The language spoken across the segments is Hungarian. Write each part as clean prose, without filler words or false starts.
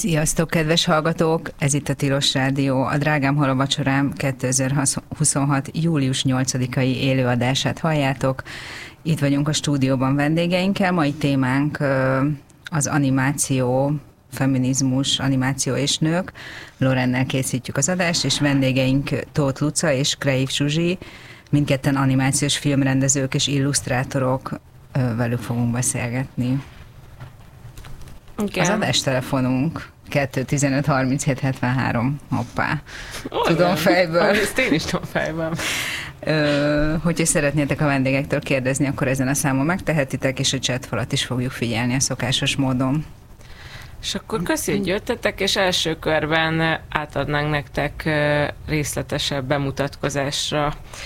Sziasztok, kedves hallgatók! Ez itt a Tilos Rádió. A Drágám hol a vacsorám 2026. július 8-ai élőadását halljátok. Itt vagyunk a stúdióban vendégeinkkel. Mai témánk az animáció, feminizmus, animáció és nők. Lorennel készítjük az adást, és vendégeink Tóth Luca és Kreif Zsuzsi, mindketten animációs filmrendezők és illusztrátorok, velük fogunk beszélgetni. Okay. Az adástelefonunk 215 37 73. Hoppá. Tudom fejből. Ezt én is tudom fejből. Hogyha szeretnétek a vendégektől kérdezni, akkor ezen a számon megtehetitek, és a chatfalat is fogjuk figyelni a szokásos módon. És akkor köszi, hogy jöttetek, és első körben átadnánk nektek részletesebb bemutatkozásra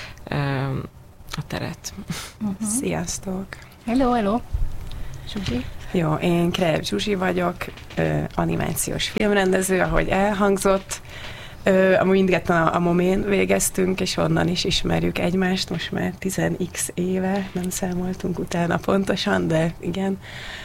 a teret. Sziasztok! Hello! Zsuzsi? Jó, én Kreif Zsuzsi vagyok, animációs filmrendező, ahogy elhangzott. Mindketten a Momén végeztünk, és onnan is ismerjük egymást, most már 10x éve, nem számoltunk utána pontosan, de igen.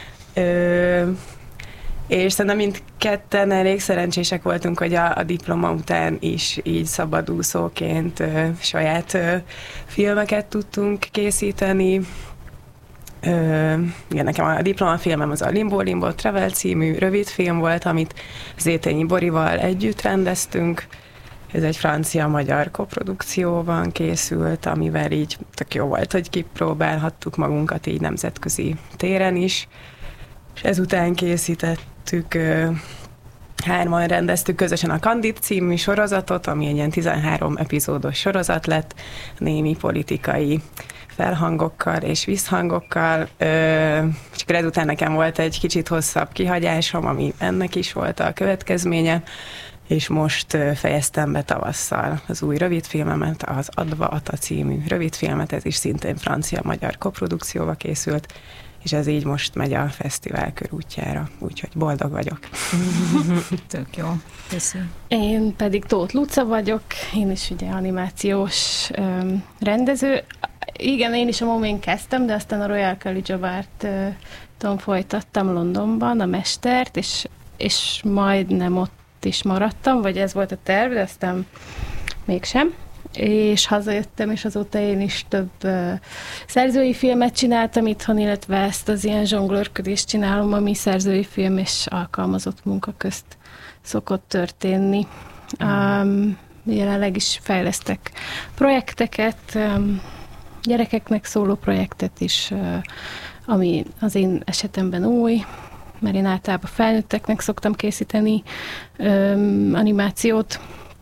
És szerintem mindketten elég szerencsések voltunk, hogy a diploma után is így szabadúszóként saját filmeket tudtunk készíteni. Igen, nekem a diplomafilmem az a Limbo Travel című rövidfilm volt, amit Zétényi Borival együtt rendeztünk. Ez egy francia-magyar koprodukcióban készült, amivel így tök jó volt, hogy kipróbálhattuk magunkat így nemzetközi téren is. És ezután készítettük, hárman rendeztük közösen a Candid című sorozatot, ami egy ilyen 13 epizódos sorozat lett, némi politikai felhangokkal és visszhangokkal, és akkor ezután nekem volt egy kicsit hosszabb kihagyásom, ami ennek is volt a következménye, és most fejeztem be tavasszal az új rövidfilmemet, az Adva Ata című rövidfilmet, ez is szintén francia-magyar koprodukcióba készült, és ez így most megy a fesztivál körútjára, úgyhogy boldog vagyok. Tök jó. Köszönöm. Én pedig Tóth Luca vagyok, én is ugye animációs rendező. Igen, én is a Momén kezdtem, de aztán a Royal College of Art-ton folytattam Londonban a mestert, és majdnem ott is maradtam, vagy ez volt a terv, de aztán mégsem. És hazajöttem, és azóta én is több szerzői filmet csináltam itthon, illetve ezt az ilyen zsonglőrködést csinálom, ami szerzői film és alkalmazott munka közt szokott történni. Jelenleg is fejlesztek projekteket, gyerekeknek szóló projektet is, ami az én esetemben új, mert én általában felnőtteknek szoktam készíteni animációt.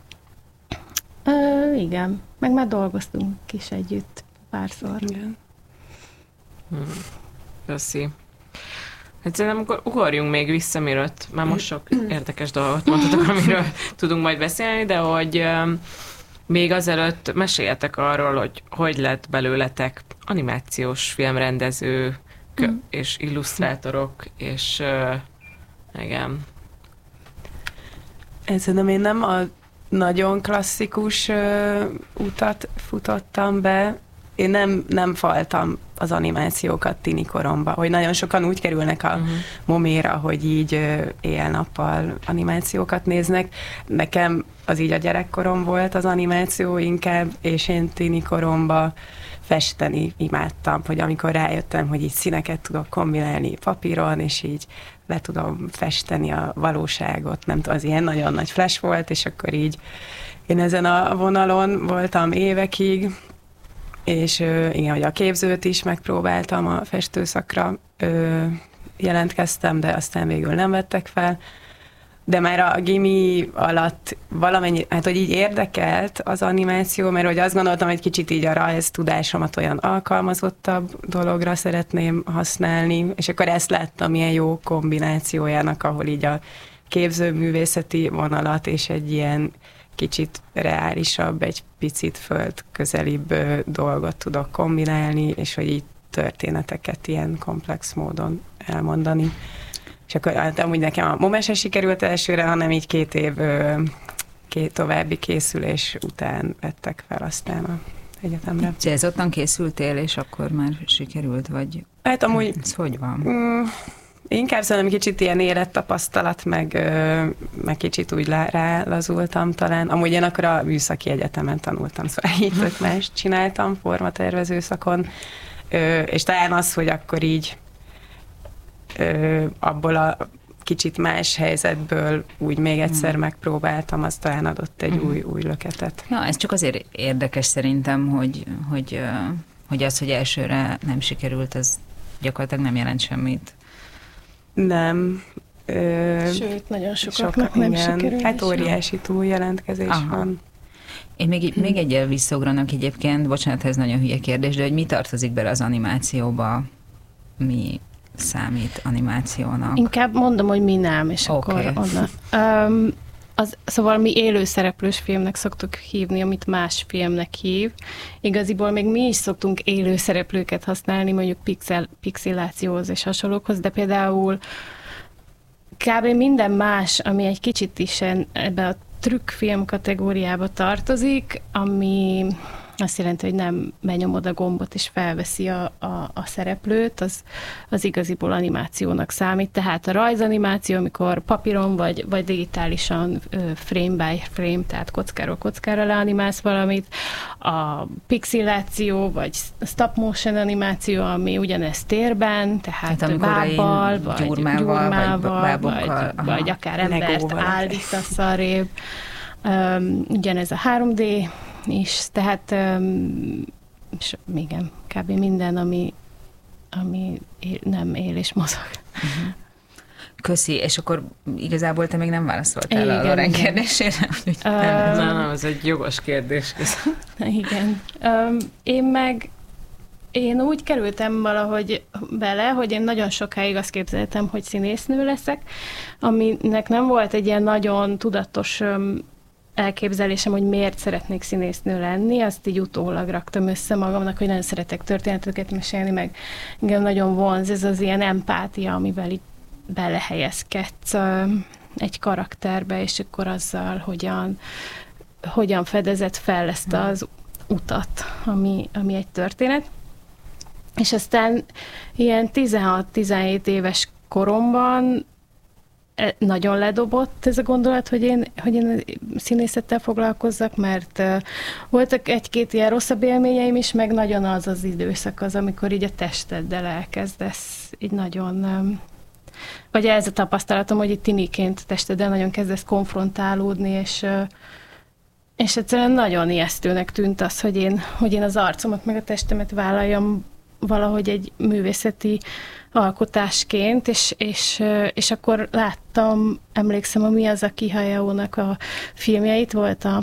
Igen, meg már dolgoztunk is együtt párszor. Igen. Köszi. Hát szerintem akkor ugorjunk még vissza, mielőtt már most sok érdekes dolgot mondhatok, amiről tudunk majd beszélni, de hogy még azelőtt meséljetek arról, hogy lett belőletek animációs filmrendezők és illusztrátorok, és igen. Szerintem én nem a nagyon klasszikus utat futottam be. Én nem faltam az animációkat tini koromba, hogy nagyon sokan úgy kerülnek a Moméra, hogy így éjjel-nappal animációkat néznek. Nekem az így a gyerekkorom volt az animáció inkább, és én tini koromba festeni imádtam, hogy amikor rájöttem, hogy így színeket tudok kombinálni papíron, és így le tudom festeni a valóságot, nem tudom, az ilyen nagyon nagy flash volt, és akkor így én ezen a vonalon voltam évekig, és igen, hogy a képzőt is megpróbáltam, a festőszakra jelentkeztem, de aztán végül nem vettek fel. De már a gimi alatt valamennyi, hát hogy így érdekelt az animáció, mert hogy azt gondoltam, hogy kicsit így a rajztudásomat olyan alkalmazottabb dologra szeretném használni, és akkor ezt láttam ilyen jó kombinációjának, ahol így a képzőművészeti vonalat és egy ilyen kicsit reálisabb, egy picit földközelibb dolgot tudok kombinálni, és hogy így történeteket ilyen komplex módon elmondani. És akkor hát amúgy nekem a Mome se sikerült elsőre, hanem így 2 év további készülés után vettek fel aztán a egyetemre. Célzottan készültél, és akkor már sikerült, vagy hát amúgy ez hogy van? Inkább szerintem kicsit ilyen élettapasztalat, meg kicsit úgy rálazultam talán. Amúgy én akkor a műszaki egyetemen tanultam, szóval így tök más csináltam formatervező szakon, és talán az, hogy akkor így abból a kicsit más helyzetből úgy még egyszer megpróbáltam, az talán adott egy új löketet. Ja, ez csak azért érdekes szerintem, hogy az, hogy elsőre nem sikerült, az gyakorlatilag nem jelent semmit. Nem. Sőt, nagyon sokaknak nem sikerült. Hát óriási túljelentkezés van. Én még egyel visszaugranak egyébként, bocsánat, ez nagyon hülye kérdés, de hogy mi tartozik bele az animációba? Mi számít animációnak? Inkább mondom, hogy mi nem, és akkor onnan. Szóval mi élőszereplős filmnek szoktuk hívni, amit más filmnek hív. Igaziból még mi is szoktunk élőszereplőket használni, mondjuk pixelációhoz és hasonlókhoz, de például kb. Minden más, ami egy kicsit is ebbe a trükkfilm kategóriába tartozik, ami azt jelenti, hogy nem benyomod a gombot és felveszi a szereplőt, az igaziból animációnak számít. Tehát a rajzanimáció, amikor papíron vagy digitálisan frame by frame, tehát kockáról kockára leanimálsz valamit, a pixeláció vagy stop motion animáció, ami ugyanezt térben, tehát bábbal, vagy gyurmával, vagy akár embert állítasz arrébb. Ugyanez a 3D is, tehát és igen, kb. Minden, ami nem él és mozog. Uh-huh. Köszi, és akkor igazából te még nem válaszoltál a Loren kérdésére? Nem, ez egy jogos kérdés. Igen. Én úgy kerültem valahogy bele, hogy én nagyon sokáig azt képzeltem, hogy színésznő leszek, aminek nem volt egy ilyen nagyon tudatos elképzelésem, hogy miért szeretnék színésznő lenni, azt így utólag raktam össze magamnak, hogy nagyon szeretek történeteket mesélni, meg engem nagyon vonz ez az ilyen empátia, amivel így belehelyezkedsz egy karakterbe, és akkor azzal hogyan fedezett fel ezt az utat, ami egy történet. És aztán ilyen 16-17 éves koromban nagyon ledobott ez a gondolat, hogy én színészettel foglalkozzak, mert voltak egy-két ilyen rosszabb élményeim is, meg nagyon az időszak az, amikor így a testeddel elkezdesz így nagyon... Vagy ez a tapasztalatom, hogy itt tiniként testeddel nagyon kezdesz konfrontálódni, és egyszerűen nagyon ijesztőnek tűnt az, hogy én az arcomat meg a testemet vállaljam valahogy egy művészeti alkotásként, és akkor láttam, emlékszem, a Miyazaki Hayao-nak a filmjeit, volt a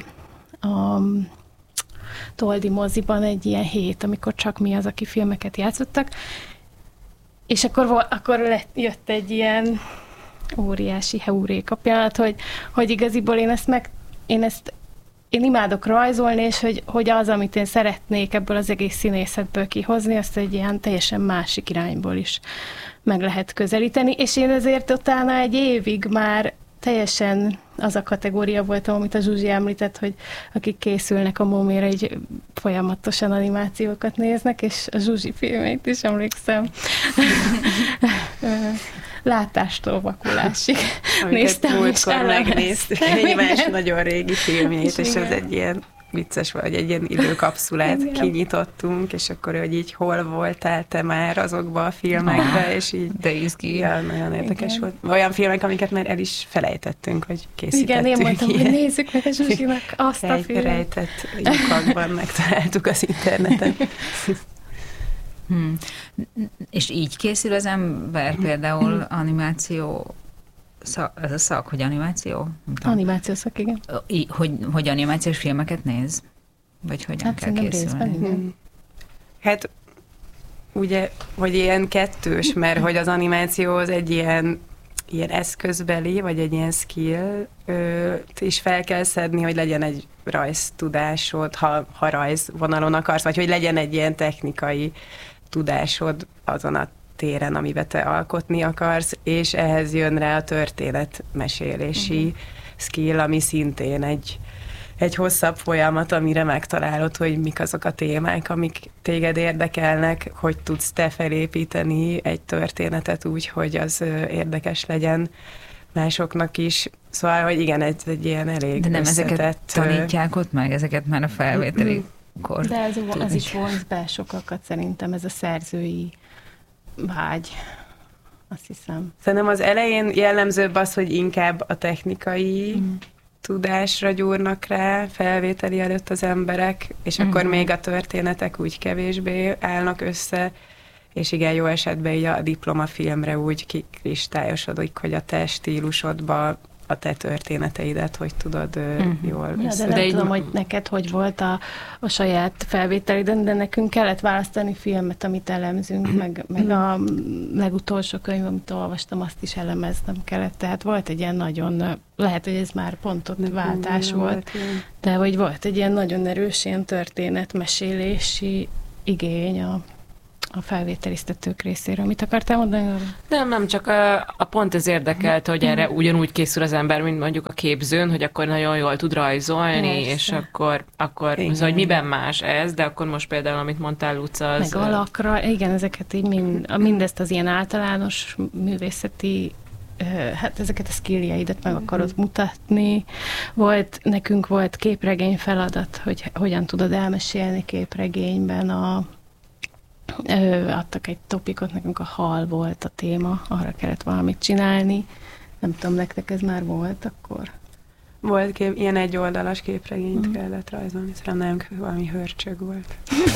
Toldi moziban egy ilyen hét, amikor csak Miyazaki filmeket játszottak, és akkor jött egy ilyen óriási heuréka pillanat, hogy igaziból én imádok rajzolni, és hogy az, amit én szeretnék ebből az egész színészetből kihozni, azt egy ilyen teljesen másik irányból is meg lehet közelíteni, és én ezért utána egy évig már teljesen az a kategória voltam, amit a Zsuzsi említett, hogy akik készülnek a Momére, így folyamatosan animációkat néznek, és a Zsuzsi filmeit is emlékszem. Látástól vakulásig néztem. Múltkor megnéztük egy más nagyon régi filmjét, és ez egy ilyen vicces, vagy egy ilyen időkapszulát kinyitottunk, és akkor, hogy így hol voltál te már azokba a filmekbe, és így... De izgi. Ja, nagyon érdekes volt. Olyan filmek, amiket már el is felejtettünk, hogy készítettünk. Igen, én mondtam, hogy nézzük meg a Zsuzsinak azt a filmet. Rejtett lyukakban megtaláltuk az interneten. És így készül az ember például animáció, ez a szak, hogy animáció? Animáció szak, igen. Hogy animációs filmeket néz? Vagy hogyan kell készülni? Hát ugye, hogy ilyen kettős, mert hogy az animáció az egy ilyen eszközbeli, vagy egy ilyen skill is fel kell szedni, hogy legyen egy rajztudásod, ha rajzvonalon akarsz, vagy hogy legyen egy ilyen technikai tudásod azon a téren, amiben te alkotni akarsz, és ehhez jön rá a történetmesélési skill, ami szintén egy egy hosszabb folyamat, amire megtalálod, hogy mik azok a témák, amik téged érdekelnek, hogy tudsz te felépíteni egy történetet úgy, hogy az érdekes legyen másoknak is. Szóval, hogy igen, ez egy ilyen elég de nem összetett... ezeket tanítják ott meg, ezeket már a felvételikor? De az is vonz be sokakat szerintem, ez a szerzői vágy. Azt hiszem. Szerintem az elején jellemzőbb az, hogy inkább a technikai tudásra gyúrnak rá felvételi előtt az emberek, és akkor még a történetek úgy kevésbé állnak össze, és igen, jó esetben így a diplomafilmre úgy kikristályosodik, hogy a te stílusodba a te történeteidet, hogy tudod jól de nem tudom, hogy neked hogy volt a saját felvételiden, de nekünk kellett választani filmet, amit elemzünk, meg a legutolsó könyv, amit olvastam, azt is elemeznem kellett. Tehát volt egy ilyen nagyon, lehet, hogy ez már pont ott váltás volt, de hogy volt egy ilyen nagyon erős ilyen történetmesélési igény a felvételiztetők részéről. Mit akartál mondani? Nem, csak a pont ez érdekelt, hogy erre ugyanúgy készül az ember, mint mondjuk a képzőn, hogy akkor nagyon jól tud rajzolni, persze. És akkor szóval, hogy miben más ez, de akkor most például, amit mondtál, Luca, az... Meg alakra, igen, ezeket így mindezt az ilyen általános művészeti hát ezeket a skilljeidet meg akarod mutatni. Nekünk volt képregény feladat, hogy hogyan tudod elmesélni képregényben adtak egy topikot, nekünk a hal volt a téma, arra kellett valamit csinálni. Nem tudom, nektek ez már volt akkor? Volt ilyen egyoldalas képregényt kellett rajzolni, szerintem nem valami hörcsög volt.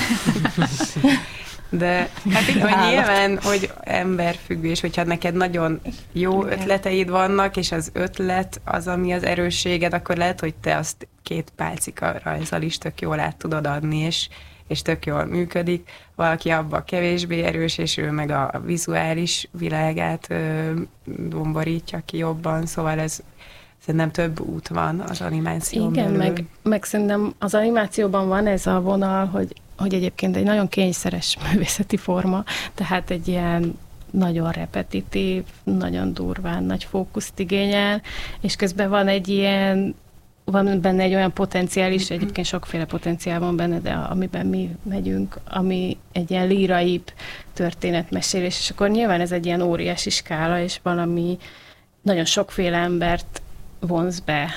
De hát így, hogy nyilván, hogy emberfüggő, és hogyha neked nagyon jó ötleteid vannak, és az ötlet az, ami az erősséged, akkor lehet, hogy te azt 2 pálcika rajzzal is tök jól át tudod adni, és tök jól működik. Valaki abban kevésbé erős, és ő meg a vizuális világát domborítja ki jobban, szóval ez szerintem több út van az animáción belül. Igen, meg szerintem az animációban van ez a vonal, hogy egyébként egy nagyon kényszeres művészeti forma, tehát egy ilyen nagyon repetitív, nagyon durván, nagy fókuszt igényel, és közben van benne egy olyan potenciál is, egyébként sokféle potenciál van benne, de amiben mi megyünk, ami egy ilyen líraibb történetmesélés, és akkor nyilván ez egy ilyen óriási skála, és valami nagyon sokféle embert vonz be.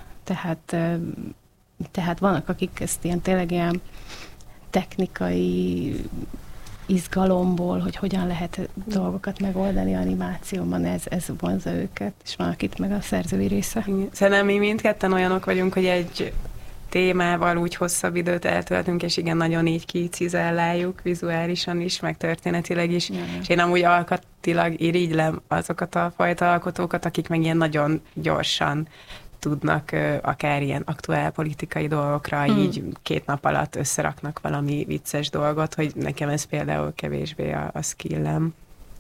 Tehát vannak, akik ezt tényleg ilyen technikai izgalomból, hogy hogyan lehet dolgokat megoldani animációban, ez vonza őket, és van akit meg a szerzői része. Szerintem mi mindketten olyanok vagyunk, hogy egy témával úgy hosszabb időt eltöltünk, és igen, nagyon így kicizelláljuk vizuálisan is, meg történetileg is, és én amúgy alkatilag irigylem azokat a fajta alkotókat, akik meg ilyen nagyon gyorsan tudnak akár ilyen aktuál politikai dolgokra így 2 nap alatt összeraknak valami vicces dolgot, hogy nekem ez például kevésbé a skillem.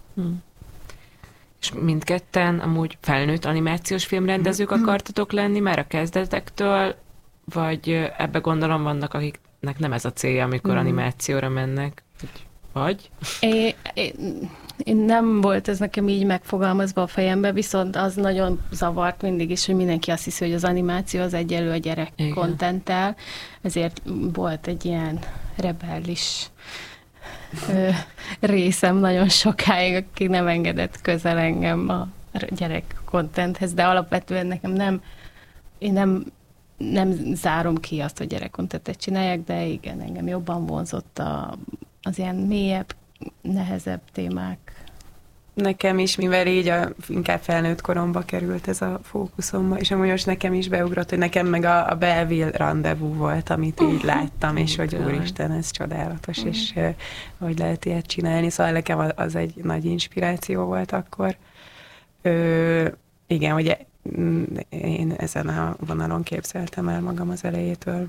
És mindketten amúgy felnőtt animációs filmrendezők akartatok lenni már a kezdetektől, vagy ebbe gondolom vannak, akiknek nem ez a célja, amikor animációra mennek? Vagy? Én nem volt ez nekem így megfogalmazva a fejembe, viszont az nagyon zavart mindig is, hogy mindenki azt hiszi, hogy az animáció az egyenlő a gyerek kontenttel, ezért volt egy ilyen rebellis részem nagyon sokáig, aki nem engedett közel engem a gyerek kontenthez, de alapvetően nekem én nem zárom ki azt, hogy gyerek kontentet csinálják, de igen, engem jobban vonzott az ilyen mélyebb, nehezebb témák. Nekem is, mivel így inkább felnőtt koromba került ez a fókuszomba, és amúgy most nekem is beugrott, hogy nekem meg a Belleville rendezvú volt, amit így láttam, és hogy úristen, ez csodálatos, és hogy lehet ilyet csinálni, szóval nekem az egy nagy inspiráció volt akkor. Igen, hogy én ezen a vonalon képzeltem el magam az elejétől.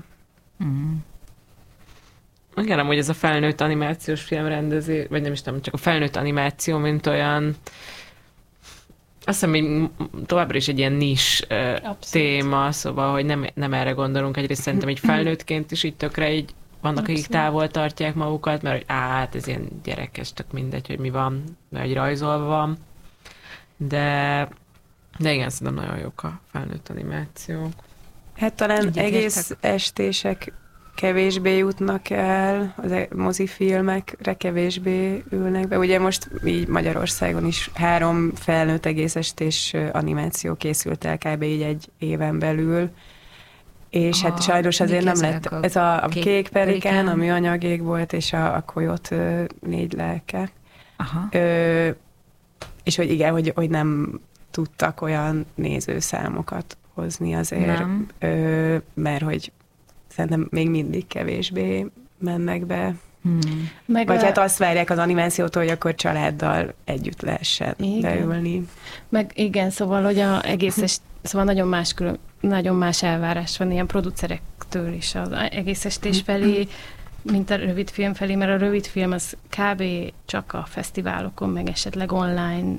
Igen, amúgy ez a felnőtt animációs filmrendező, vagy nem is tudom, csak a felnőtt animáció, mint olyan, azt hiszem, hogy továbbra is egy ilyen nis téma, szóval, hogy nem erre gondolunk. Egyrészt szerintem így felnőttként is így tökre így vannak, akik távol tartják magukat, mert hogy hát ez ilyen gyerekes, tök mindegy, hogy mi van, mert hogy rajzolva van. De igen, szerintem nagyon jók a felnőtt animációk. Hát talán Így egész értek. estések kevésbé jutnak el, az mozifilmekre kevésbé ülnek be. Ugye most így Magyarországon is 3 felnőtt egész estés animáció készült el kb. Így egy éven belül, és hát sajnos azért nem lett. Ez a Kék Pelikán, a Műanyagég volt, és a Kolyot 4 lelke. Aha. És hogy igen, hogy nem tudtak olyan nézőszámokat hozni azért, mert hogy szerintem még mindig kevésbé mennek be. Vagy hát azt várják az animációtól, hogy akkor családdal együtt lehessen beülni. Meg igen, szóval, hogy szóval nagyon más elvárás van ilyen producerektől is az egész estés felé, mint a rövidfilm felé, mert a rövidfilm az kb. Csak a fesztiválokon, meg esetleg online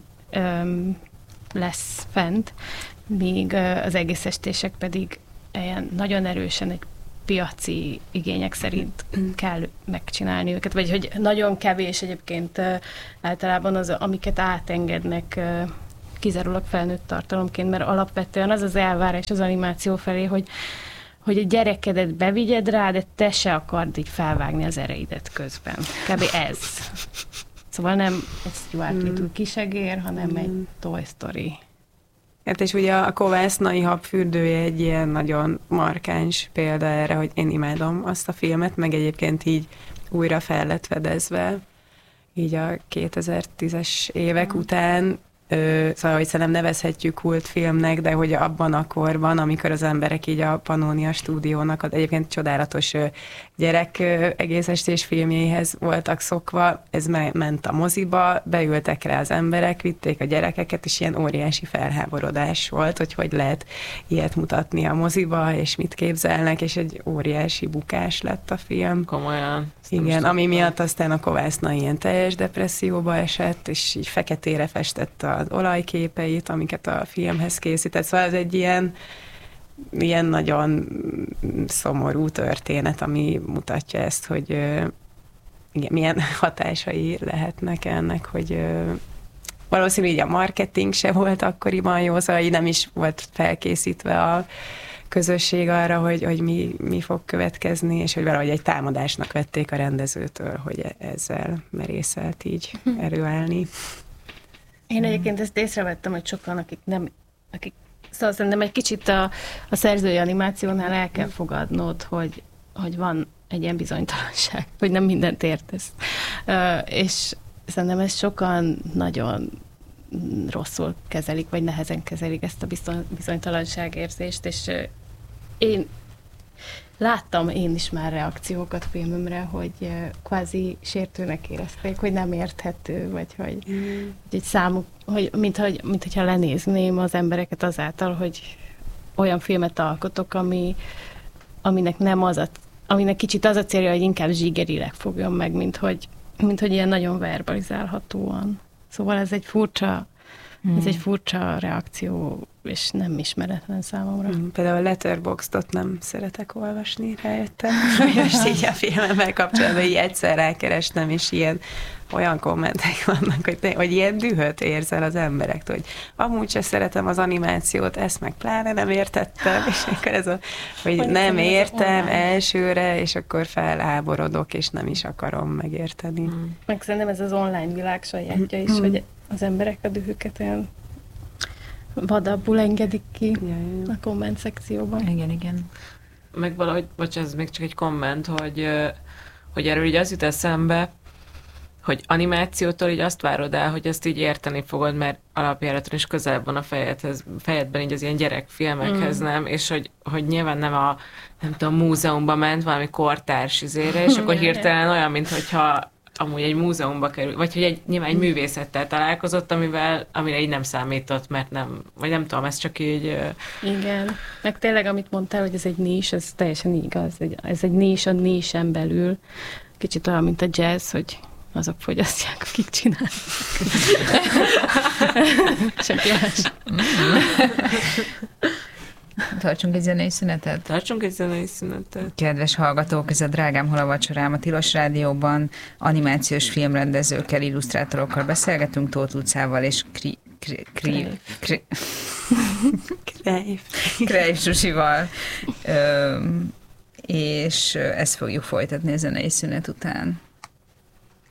lesz fent, míg az egész estések pedig ilyen nagyon erősen egy piaci igények szerint kell megcsinálni őket, vagy hogy nagyon kevés egyébként általában az, amiket átengednek kizárólag felnőtt tartalomként, mert alapvetően az az elvárás az animáció felé, hogy a gyerekedet bevigyed rá, de te se akard így felvágni az ereidet közben. Kb. Ez. Szóval nem egy Stuart Little kisegér, hanem egy Toy Story. Hát és ugye a Kovásznai habfürdője egy ilyen nagyon markáns példa erre, hogy én imádom azt a filmet, meg egyébként így újra fel lett fedezve, így a 2010-es évek után, szóval, hogy szerintem nevezhetjük kultfilmnek, de hogy abban a korban, amikor az emberek így a Pannonia stúdiónak az egyébként csodálatos gyerek egész estés filmjéhez voltak szokva, ez ment a moziba, beültek rá az emberek, vitték a gyerekeket, és ilyen óriási felháborodás volt, hogy lehet ilyet mutatni a moziba, és mit képzelnek, és egy óriási bukás lett a film. Komolyan. Igen, ami miatt aztán a Kovásznai ilyen teljes depresszióba esett, és így feketére festett az olajképeit, amiket a filmhez készített. Szóval ez egy ilyen nagyon szomorú történet, ami mutatja ezt, hogy igen, milyen hatásai lehetnek ennek, hogy valószínűleg a marketing se volt akkoriban jó, szóval nem is volt felkészítve a közösség arra, hogy mi fog következni, és hogy valahogy egy támadásnak vették a rendezőtől, hogy ezzel merészelt így előállni. Én egyébként ezt észrevettem, hogy sokan, akik szóval szerintem egy kicsit a szerzői animációnál el kell fogadnod, hogy van egy ilyen bizonytalanság, hogy nem mindent értesz. És szerintem ezt sokan nagyon rosszul kezelik, vagy nehezen kezelik ezt a bizonytalanságérzést, és én láttam én is már reakciókat filmemre, hogy kvázi sértőnek érezték, hogy nem érthető, vagy hogy egy számuk, mintha lenézném az embereket azáltal, hogy olyan filmet alkotok, aminek kicsit az a célja, hogy inkább zsigerileg fogjon meg, mint hogy ilyen nagyon verbalizálhatóan. Szóval ez egy furcsa reakció, és nem ismeretlen számomra. Például a Letterboxdot nem szeretek olvasni, rájöttem. Most így a filmemmel kapcsolatban így egyszer rákerestem, és olyan kommentek vannak, hogy ilyen dühöt érzel az emberektől, hogy amúgy se szeretem az animációt, ezt meg pláne nem értettem, és akkor hogy nem értem elsőre, és akkor felháborodok, és nem is akarom megérteni. Meg szerintem ez az online világ sajátja is, hogy az emberek a dühüket olyan vadabbul engedik ki a komment szekcióban. Igen. Meg valahogy, ez még csak egy komment, hogy erről így az jut eszembe, hogy animációtól így azt várod el, hogy ezt így érteni fogod, mert alapjáraton is közelebb van a fejedben így az ilyen gyerekfilmekhez, nem? És hogy nyilván nem tudom, múzeumban ment valami kortárs izére, és akkor hirtelen olyan, mintha amúgy egy múzeumba kerül, vagy hogy nyilván egy művészettel találkozott, amire így nem számított, mert nem, vagy nem tudom, ez csak így... Igen, meg tényleg, amit mondtál, hogy ez egy nis, ez teljesen igaz. Ez egy nis a nisen belül. Kicsit olyan, mint a jazz, hogy azok fogyasztják, akik csinálják. Csak jás. Tartsunk egy zenei szünetet? Kedves hallgatók, ez a Drágám, hol a vacsorám? A Tilos Rádióban animációs filmrendezőkkel, illusztrátorokkal beszélgetünk, Tóth Lucával és Krejf Zsuzsival. És ezt fogjuk folytatni a zenei szünet után.